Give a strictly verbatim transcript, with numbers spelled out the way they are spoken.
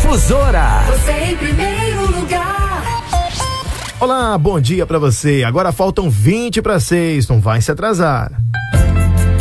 Difusora. Você em primeiro lugar. Olá, bom dia pra você. Agora faltam vinte para seis, não vai se atrasar.